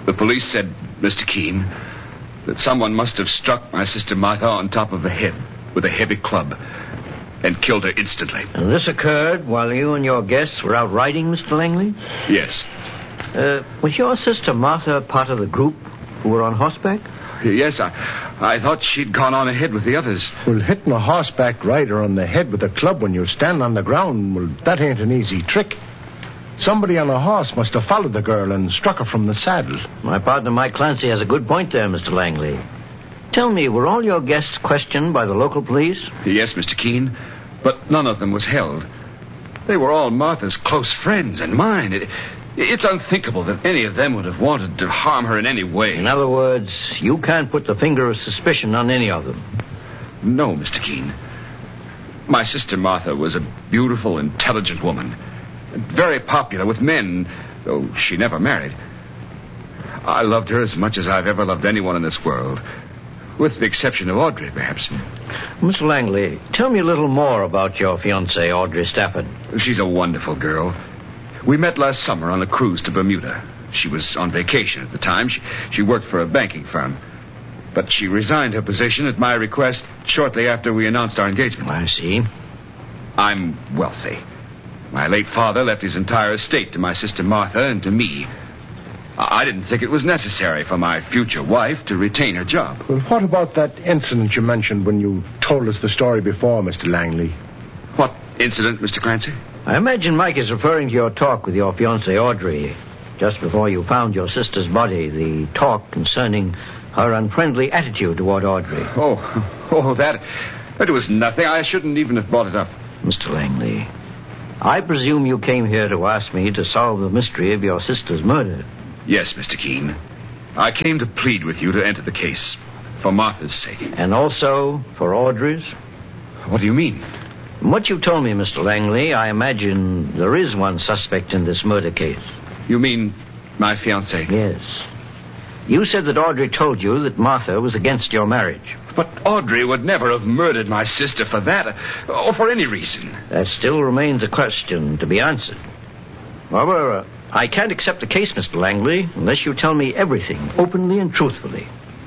The police said, Mr. Keene, that someone must have struck my sister Martha on top of the head with a heavy club and killed her instantly. And this occurred while you and your guests were out riding, Mr. Langley? Yes. Was your sister Martha part of the group who were on horseback? Yes, I thought she'd gone on ahead with the others. Well, hitting a horseback rider on the head with a club when you stand on the ground, well, that ain't an easy trick. Somebody on a horse must have followed the girl and struck her from the saddle. My partner, Mike Clancy, has a good point there, Mr. Langley. Tell me, were all your guests questioned by the local police? Yes, Mr. Keene, but none of them was held. They were all Martha's close friends and mine. It's unthinkable that any of them would have wanted to harm her in any way. In other words, you can't put the finger of suspicion on any of them. No, Mr. Keene. My sister Martha was a beautiful, intelligent woman. Very popular with men, though she never married. I loved her as much as I've ever loved anyone in this world. With the exception of Audrey, perhaps. Mr. Langley, tell me a little more about your fiancée, Audrey Stafford. She's a wonderful girl. We met last summer on a cruise to Bermuda. She was on vacation at the time. She worked for a banking firm. But she resigned her position at my request shortly after we announced our engagement. I see. I'm wealthy. My late father left his entire estate to my sister Martha and to me. I didn't think it was necessary for my future wife to retain her job. Well, what about that incident you mentioned when you told us the story before, Mr. Langley? What incident, Mr. Clancy? I imagine Mike is referring to your talk with your fiancée, Audrey, just before you found your sister's body, the talk concerning her unfriendly attitude toward Audrey. That was nothing. I shouldn't even have brought it up. Mr. Langley, I presume you came here to ask me to solve the mystery of your sister's murder. Yes, Mr. Keene. I came to plead with you to enter the case, for Martha's sake. And also for Audrey's? What do you mean? From what you told me, Mr. Langley, I imagine there is one suspect in this murder case. You mean my fiancée? Yes. You said that Audrey told you that Martha was against your marriage. But Audrey would never have murdered my sister for that, or for any reason. That still remains a question to be answered. However, I can't accept the case, Mr. Langley, unless you tell me everything, openly and truthfully.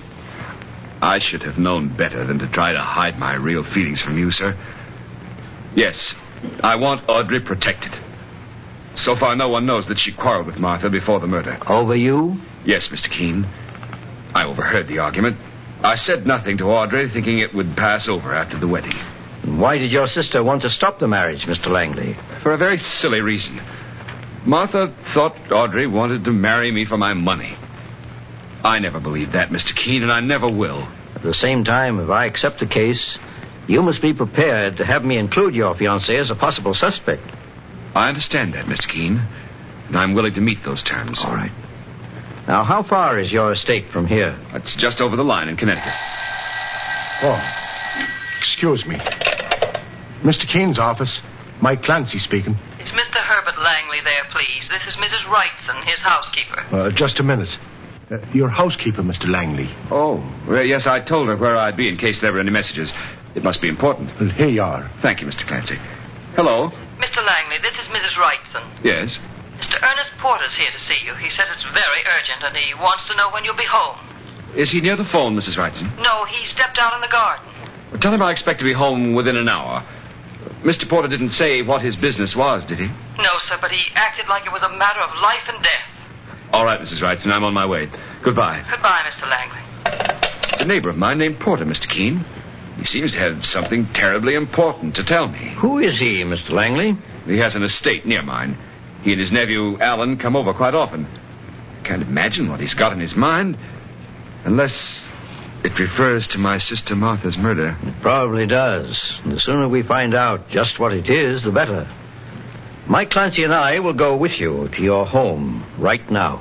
I should have known better than to try to hide my real feelings from you, sir. Yes, I want Audrey protected. So far, no one knows that she quarreled with Martha before the murder. Over you? Yes, Mr. Keene. I overheard the argument. I said nothing to Audrey, thinking it would pass over after the wedding. And why did your sister want to stop the marriage, Mr. Langley? For a very silly reason. Martha thought Audrey wanted to marry me for my money. I never believed that, Mr. Keene, and I never will. At the same time, if I accept the case, you must be prepared to have me include your fiancée as a possible suspect. I understand that, Mr. Keene, and I'm willing to meet those terms. All right. Now, how far is your estate from here? It's just over the line in Connecticut. Oh, excuse me. Mr. Keene's office. Mike Clancy speaking. Is Mr. Herbert Langley there, please? This is Mrs. Wrightson, his housekeeper. Just a minute. Your housekeeper, Mr. Langley. Oh, well, yes, I told her where I'd be in case there were any messages. It must be important. Well, here you are. Thank you, Mr. Clancy. Hello? Mr. Langley, this is Mrs. Wrightson. Yes? Mr. Ernest Porter's here to see you. He says it's very urgent, and he wants to know when you'll be home. Is he near the phone, Mrs. Wrightson? No, he stepped out in the garden. Well, tell him I expect to be home within an hour. Mr. Porter didn't say what his business was, did he? No, sir, but he acted like it was a matter of life and death. All right, Mrs. Wrightson, I'm on my way. Goodbye. Goodbye, Mr. Langley. It's a neighbor of mine named Porter, Mr. Keene. He seems to have something terribly important to tell me. Who is he, Mr. Langley? He has an estate near mine. He and his nephew, Alan, come over quite often. I can't imagine what he's got in his mind. Unless it refers to my sister Martha's murder. It probably does. And the sooner we find out just what it is, the better. Mike Clancy and I will go with you to your home right now.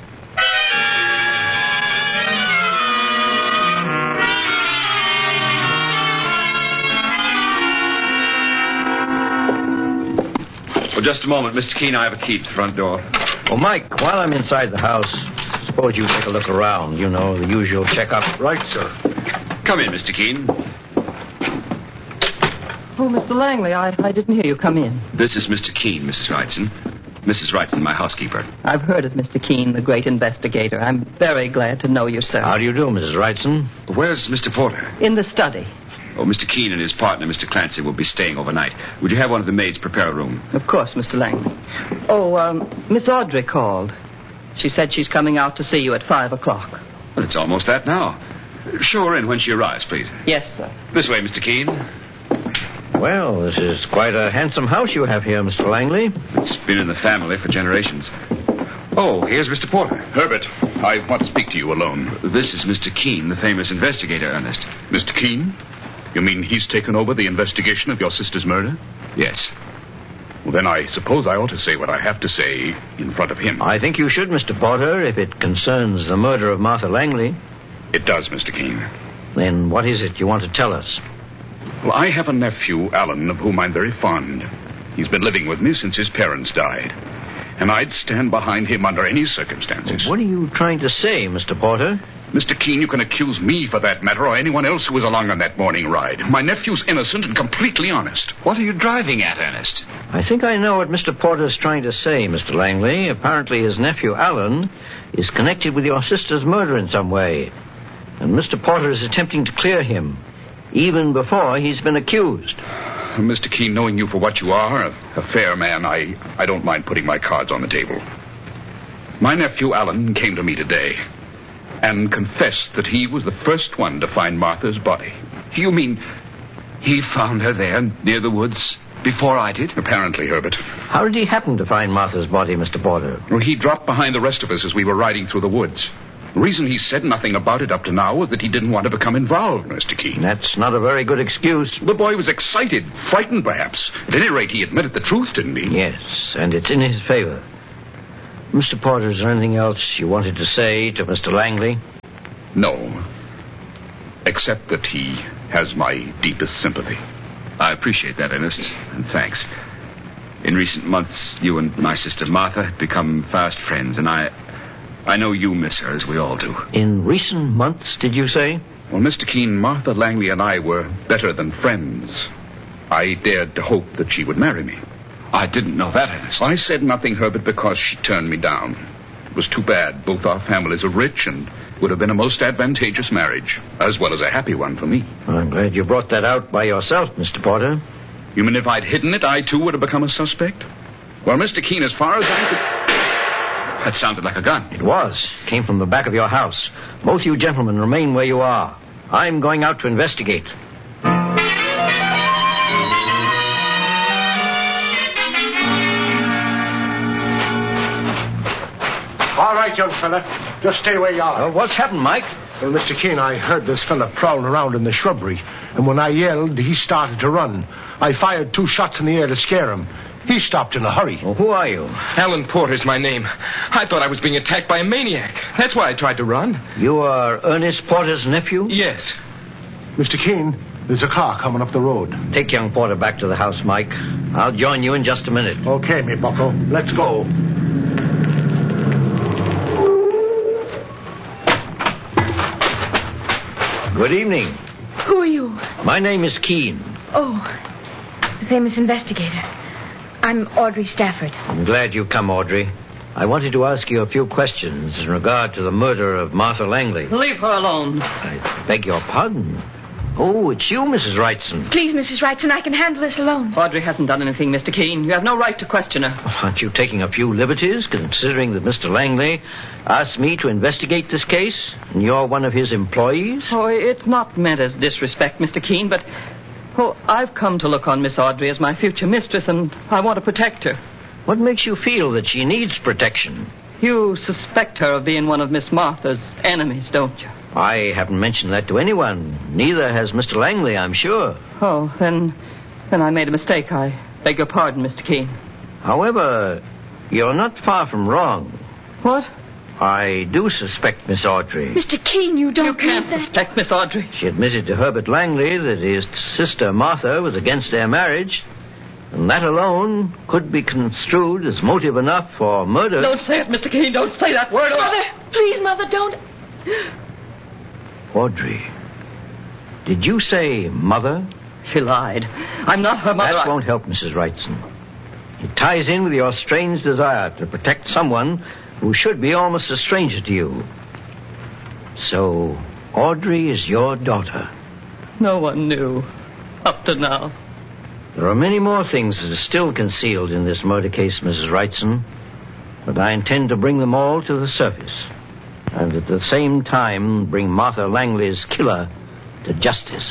Well, just a moment, Mr. Keene. I have a key to the front door. Well, Mike, while I'm inside the house, suppose you take a look around. You know, the usual checkup. Right, sir. Come in, Mr. Keene. Oh, Mr. Langley, I didn't hear you come in. This is Mr. Keene, Mrs. Wrightson. Mrs. Wrightson, my housekeeper. I've heard of Mr. Keene, the great investigator. I'm very glad to know you, sir. How do you do, Mrs. Wrightson? Where's Mr. Porter? In the study. Oh, Mr. Keene and his partner, Mr. Clancy, will be staying overnight. Would you have one of the maids prepare a room? Of course, Mr. Langley. Oh, Miss Audrey called. She said she's coming out to see you at 5 o'clock. Well, it's almost that now. Show her in when she arrives, please. Yes, sir. This way, Mr. Keene. Well, this is quite a handsome house you have here, Mr. Langley. It's been in the family for generations. Oh, here's Mr. Porter. Herbert, I want to speak to you alone. This is Mr. Keene, the famous investigator, Ernest. Mr. Keene? You mean he's taken over the investigation of your sister's murder? Yes. Well, then I suppose I ought to say what I have to say in front of him. I think you should, Mr. Porter, if it concerns the murder of Martha Langley. It does, Mr. Keene. Then what is it you want to tell us? Well, I have a nephew, Alan, of whom I'm very fond. He's been living with me since his parents died. And I'd stand behind him under any circumstances. What are you trying to say, Mr. Porter? Mr. Keene, you can accuse me for that matter or anyone else who was along on that morning ride. My nephew's innocent and completely honest. What are you driving at, Ernest? I think I know what Mr. Porter's trying to say, Mr. Langley. Apparently his nephew, Alan, is connected with your sister's murder in some way. And Mr. Porter is attempting to clear him, even before he's been accused. Mr. Keene, knowing you for what you are, a fair man, I don't mind putting my cards on the table. My nephew, Alan, came to me today and confessed that he was the first one to find Martha's body. You mean he found her there near the woods before I did? Apparently, Herbert. How did he happen to find Martha's body, Mr. Porter? Well, he dropped behind the rest of us as we were riding through the woods. The reason he said nothing about it up to now was that he didn't want to become involved, Mr. Keene. That's not a very good excuse. The boy was excited, frightened perhaps. At any rate, he admitted the truth, didn't he? Yes, and it's in his favor. Mr. Porter, is there anything else you wanted to say to Mr. Langley? No. Except that he has my deepest sympathy. I appreciate that, Ernest, and thanks. In recent months, you and my sister Martha had become fast friends, and I know you miss her, as we all do. In recent months, did you say? Well, Mr. Keene, Martha Langley and I were better than friends. I dared to hope that she would marry me. I didn't know that, Ernest. I said nothing, Herbert, because she turned me down. It was too bad. Both our families are rich and would have been a most advantageous marriage, as well as a happy one for me. Well, I'm glad you brought that out by yourself, Mr. Porter. You mean if I'd hidden it, I too would have become a suspect? Well, Mr. Keene, as far as I could... That sounded like a gun. It was. It came from the back of your house. Both you gentlemen remain where you are. I'm going out to investigate. All right, young fella. Just stay where you are. What's happened, Mike? Well, Mr. Keene, I heard this fella prowling around in the shrubbery. And when I yelled, he started to run. I fired 2 shots in the air to scare him. He stopped in a hurry. Well, who are you? Alan Porter's my name. I thought I was being attacked by a maniac. That's why I tried to run. You are Ernest Porter's nephew? Yes. Mr. Keene, there's a car coming up the road. Take young Porter back to the house, Mike. I'll join you in just a minute. Okay, me bucko. Let's go. Good evening. Who are you? My name is Keene. Oh, the famous investigator. I'm Audrey Stafford. I'm glad you come, Audrey. I wanted to ask you a few questions in regard to the murder of Martha Langley. Leave her alone. I beg your pardon. Oh, it's you, Mrs. Wrightson. Please, Mrs. Wrightson, I can handle this alone. Audrey hasn't done anything, Mr. Keene. You have no right to question her. Well, aren't you taking a few liberties, considering that Mr. Langley asked me to investigate this case, and you're one of his employees? Oh, it's not meant as disrespect, Mr. Keene, but... Oh, I've come to look on Miss Audrey as my future mistress, and I want to protect her. What makes you feel that she needs protection? You suspect her of being one of Miss Martha's enemies, don't you? I haven't mentioned that to anyone. Neither has Mr. Langley, I'm sure. Oh, then I made a mistake. I beg your pardon, Mr. Keene. However, you're not far from wrong. What? I do suspect Miss Audrey. Mr. Keene, you don't You can't mean that. suspect Miss Audrey. She admitted to Herbert Langley that his sister Martha was against their marriage, and that alone could be construed as motive enough for murder. Don't say it, Mr. Keene. Don't say that word. Mother, please, Mother, don't. Audrey, did you say mother? She lied. I'm not her mother. That won't help, Mrs. Wrightson. It ties in with your strange desire to protect someone who should be almost a stranger to you. So, Audrey is your daughter. No one knew. Up to now. There are many more things that are still concealed in this murder case, Mrs. Wrightson. But I intend to bring them all to the surface. And at the same time, bring Martha Langley's killer to justice.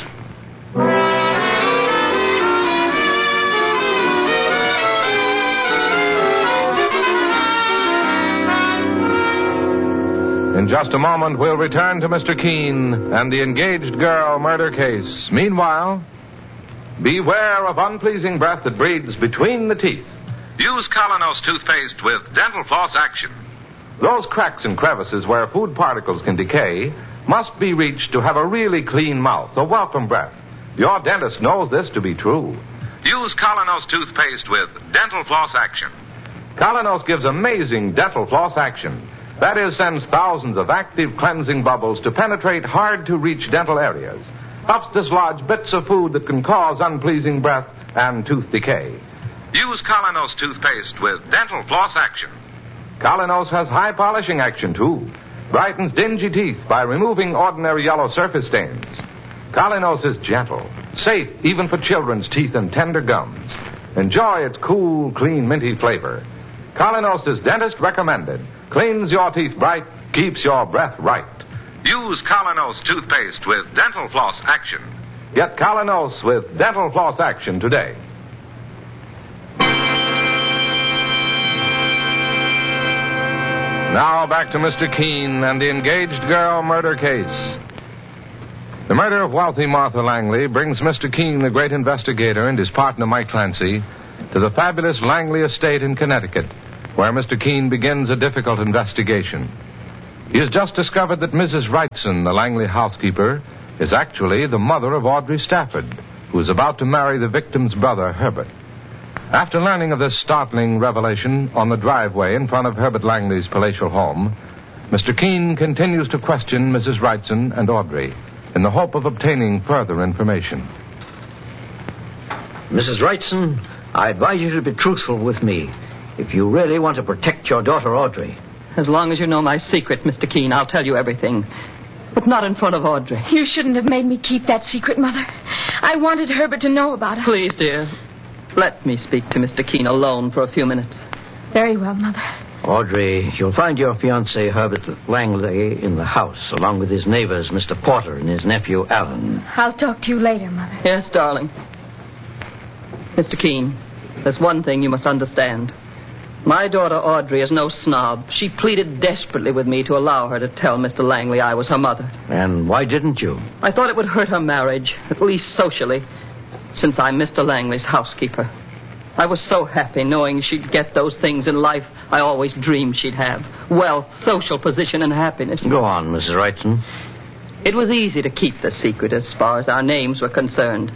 In just a moment, we'll return to Mr. Keene and the engaged girl murder case. Meanwhile, beware of unpleasing breath that breathes between the teeth. Use Colonos toothpaste with Dental Floss Action. Those cracks and crevices where food particles can decay must be reached to have a really clean mouth, a welcome breath. Your dentist knows this to be true. Use Colonos toothpaste with Dental Floss Action. Colonos gives amazing dental floss action. That is, sends thousands of active cleansing bubbles to penetrate hard-to-reach dental areas. Helps dislodge bits of food that can cause unpleasing breath and tooth decay. Use Colonos toothpaste with Dental Floss Action. Colonos has high polishing action, too. Brightens dingy teeth by removing ordinary yellow surface stains. Colonos is gentle, safe even for children's teeth and tender gums. Enjoy its cool, clean, minty flavor. Colonos is dentist recommended. Cleans your teeth bright, keeps your breath right. Use Colonos toothpaste with Dental Floss Action. Get Colonos with Dental Floss Action today. Now back to Mr. Keene and the engaged girl murder case. The murder of wealthy Martha Langley brings Mr. Keene, the great investigator, and his partner Mike Clancy to the fabulous Langley estate in Connecticut, where Mr. Keene begins a difficult investigation. He has just discovered that Mrs. Wrightson, the Langley housekeeper, is actually the mother of Audrey Stafford, who is about to marry the victim's brother, Herbert. After learning of this startling revelation on the driveway in front of Herbert Langley's palatial home, Mr. Keene continues to question Mrs. Wrightson and Audrey in the hope of obtaining further information. Mrs. Wrightson, I advise you to be truthful with me if you really want to protect your daughter, Audrey. As long as you know my secret, Mr. Keene, I'll tell you everything. But not in front of Audrey. You shouldn't have made me keep that secret, Mother. I wanted Herbert to know about it. Please, dear. Let me speak to Mr. Keene alone for a few minutes. Very well, Mother. Audrey, you'll find your fiancé, Herbert Langley, in the house, along with his neighbors, Mr. Porter and his nephew, Alan. I'll talk to you later, Mother. Yes, darling. Mr. Keene, there's one thing you must understand. My daughter Audrey is no snob. She pleaded desperately with me to allow her to tell Mr. Langley I was her mother. And why didn't you? I thought it would hurt her marriage, at least socially, since I'm Mr. Langley's housekeeper. I was so happy knowing she'd get those things in life I always dreamed she'd have. Wealth, social position, and happiness. Go on, Mrs. Wrightson. It was easy to keep the secret as far as our names were concerned.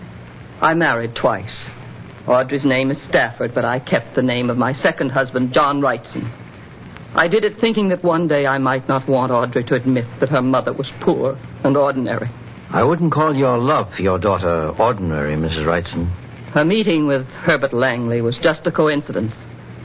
I married twice. Audrey's name is Stafford, but I kept the name of my second husband, John Wrightson. I did it thinking that one day I might not want Audrey to admit that her mother was poor and ordinary. I wouldn't call your love for your daughter ordinary, Mrs. Wrightson. Her meeting with Herbert Langley was just a coincidence.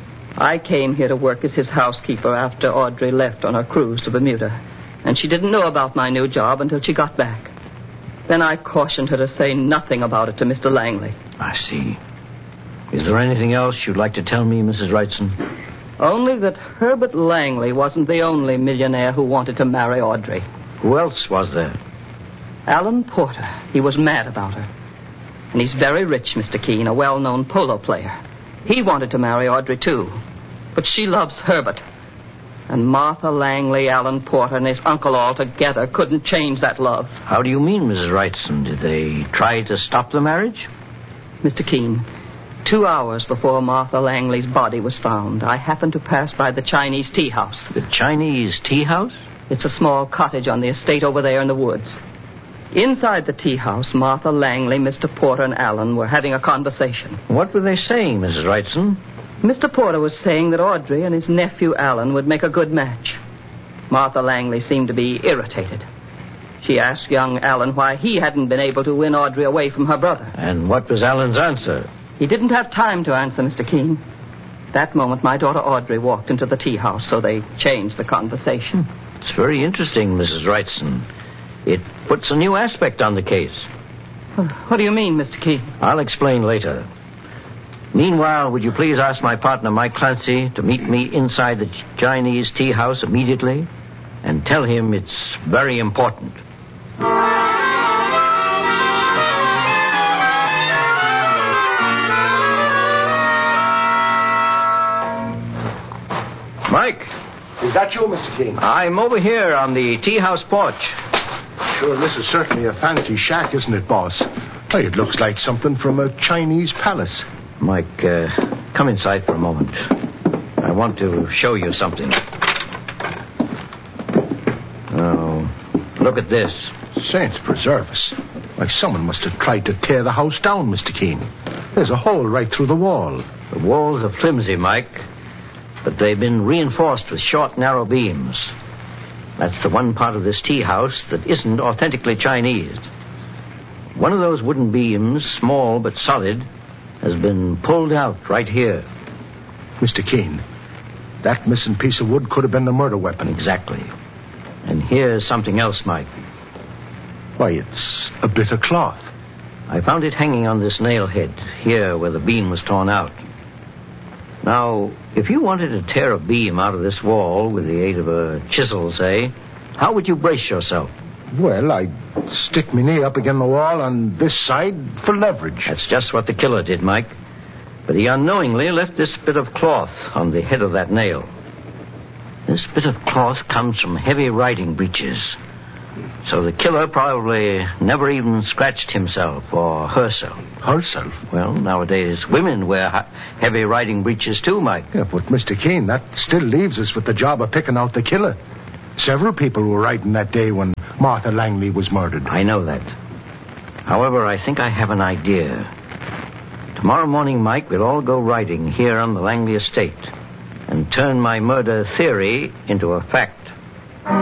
I came here to work as his housekeeper after Audrey left on her cruise to Bermuda, and she didn't know about my new job until she got back. Then I cautioned her to say nothing about it to Mr. Langley. I see. Is there anything else you'd like to tell me, Mrs. Wrightson? Only that Herbert Langley wasn't the only millionaire who wanted to marry Audrey. Who else was there? Alan Porter. He was mad about her. And he's very rich, Mr. Keene, a well-known polo player. He wanted to marry Audrey, too. But she loves Herbert. And Martha Langley, Alan Porter, and his uncle all together couldn't change that love. How do you mean, Mrs. Wrightson? Did they try to stop the marriage? Mr. Keene, 2 hours before Martha Langley's body was found, I happened to pass by the Chinese tea house. The Chinese tea house? It's a small cottage on the estate over there in the woods. Inside the tea house, Martha Langley, Mr. Porter, and Alan were having a conversation. What were they saying, Mrs. Wrightson? Mr. Porter was saying that Audrey and his nephew Alan would make a good match. Martha Langley seemed to be irritated. She asked young Alan why he hadn't been able to win Audrey away from her brother. And what was Alan's answer? He didn't have time to answer, Mr. Keene. That moment, my daughter Audrey walked into the tea house, so they changed the conversation. It's very interesting, Mrs. Wrightson. It puts a new aspect on the case. What do you mean, Mr. Keene? I'll explain later. Meanwhile, would you please ask my partner, Mike Clancy, to meet me inside the Chinese tea house immediately and tell him it's very important. Mike. Is that you, Mr. Keene? I'm over here on the tea house porch. Sure, this is certainly a fancy shack, isn't it, boss? Why, it looks like something from a Chinese palace. Mike, come inside for a moment. I want to show you something. Oh, look at this. Saints preserve us. Why, someone must have tried to tear the house down, Mr. Keene. There's a hole right through the wall. The walls are flimsy, Mike, but they've been reinforced with short, narrow beams. That's the one part of this tea house that isn't authentically Chinese. One of those wooden beams, small but solid, has been pulled out right here. Mr. Keene, that missing piece of wood could have been the murder weapon. Exactly. And here's something else, Mike. Why, it's a bit of cloth. I found it hanging on this nail head, here where the beam was torn out. Now, if you wanted to tear a beam out of this wall with the aid of a chisel, say, how would you brace yourself? Well, I'd stick my knee up against the wall on this side for leverage. That's just what the killer did, Mike. But he unknowingly left this bit of cloth on the head of that nail. This bit of cloth comes from heavy riding breeches. So the killer probably never even scratched himself or herself. Herself? Well, nowadays women wear heavy riding breeches too, Mike. Yeah, but Mr. Keene, that still leaves us with the job of picking out the killer. Several people were riding that day when Martha Langley was murdered. I know that. However, I think I have an idea. Tomorrow morning, Mike, we'll all go riding here on the Langley estate and turn my murder theory into a fact.